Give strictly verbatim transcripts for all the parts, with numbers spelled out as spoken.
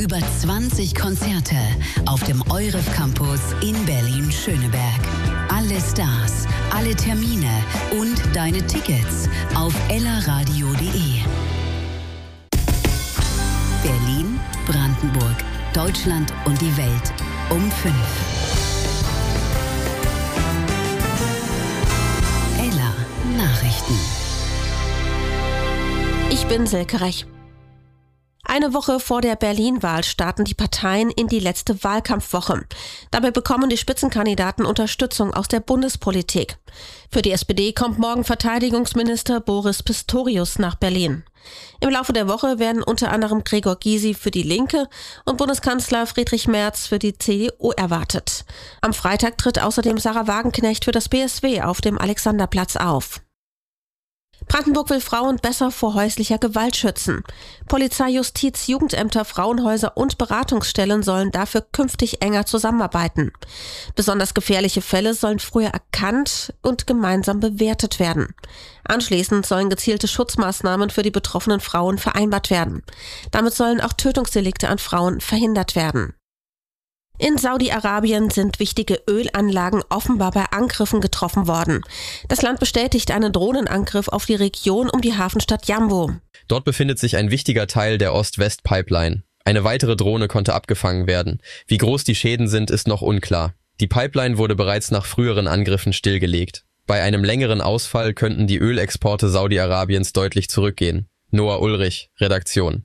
Über zwanzig Konzerte auf dem Euref Campus in Berlin-Schöneberg. Alle Stars, alle Termine und deine Tickets auf ellaradio punkt de. Berlin, Brandenburg, Deutschland und die Welt um fünf. Ella Nachrichten. Ich bin Silke Rech. Eine Woche vor der Berlin-Wahl starten die Parteien in die letzte Wahlkampfwoche. Dabei bekommen die Spitzenkandidaten Unterstützung aus der Bundespolitik. Für die S P D kommt morgen Verteidigungsminister Boris Pistorius nach Berlin. Im Laufe der Woche werden unter anderem Gregor Gysi für die Linke und Bundeskanzler Friedrich Merz für die C D U erwartet. Am Freitag tritt außerdem Sarah Wagenknecht für das B S W auf dem Alexanderplatz auf. Brandenburg will Frauen besser vor häuslicher Gewalt schützen. Polizei, Justiz, Jugendämter, Frauenhäuser und Beratungsstellen sollen dafür künftig enger zusammenarbeiten. Besonders gefährliche Fälle sollen früher erkannt und gemeinsam bewertet werden. Anschließend sollen gezielte Schutzmaßnahmen für die betroffenen Frauen vereinbart werden. Damit sollen auch Tötungsdelikte an Frauen verhindert werden. In Saudi-Arabien sind wichtige Ölanlagen offenbar bei Angriffen getroffen worden. Das Land bestätigt einen Drohnenangriff auf die Region um die Hafenstadt Jambo. Dort befindet sich ein wichtiger Teil der Ost-West-Pipeline. Eine weitere Drohne konnte abgefangen werden. Wie groß die Schäden sind, ist noch unklar. Die Pipeline wurde bereits nach früheren Angriffen stillgelegt. Bei einem längeren Ausfall könnten die Ölexporte Saudi-Arabiens deutlich zurückgehen. Noah Ulrich, Redaktion.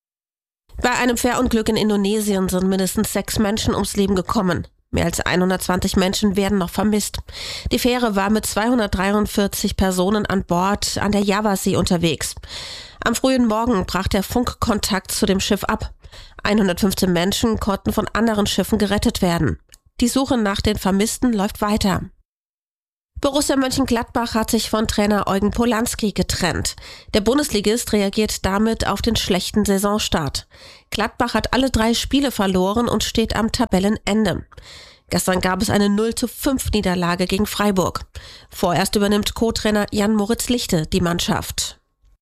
Bei einem Fährunglück in Indonesien sind mindestens sechs Menschen ums Leben gekommen. Mehr als hundertzwanzig Menschen werden noch vermisst. Die Fähre war mit zweihundertdreiundvierzig Personen an Bord an der Javasee unterwegs. Am frühen Morgen brach der Funkkontakt zu dem Schiff ab. hundertfünfzehn Menschen konnten von anderen Schiffen gerettet werden. Die Suche nach den Vermissten läuft weiter. Borussia Mönchengladbach hat sich von Trainer Eugen Polanski getrennt. Der Bundesligist reagiert damit auf den schlechten Saisonstart. Gladbach hat alle drei Spiele verloren und steht am Tabellenende. Gestern gab es eine null zu fünf Niederlage gegen Freiburg. Vorerst übernimmt Co-Trainer Jan-Moritz Lichte die Mannschaft.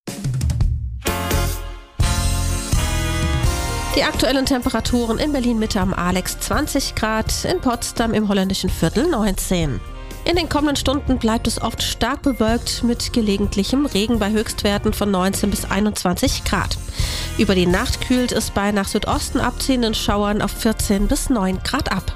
Die aktuellen Temperaturen in Berlin-Mitte am Alex zwanzig Grad, in Potsdam im holländischen Viertel neunzehn. In den kommenden Stunden bleibt es oft stark bewölkt mit gelegentlichem Regen bei Höchstwerten von neunzehn bis einundzwanzig Grad. Über die Nacht kühlt es bei nach Südosten abziehenden Schauern auf vierzehn bis neun Grad ab.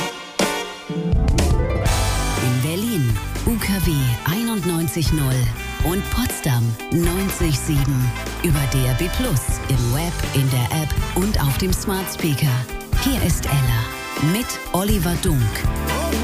In Berlin U K W einundneunzig null und Potsdam neunzig Komma sieben. Über D A B plus, im Web, in der App und auf dem Smart Speaker. Hier ist Ella mit Oliver Dunk.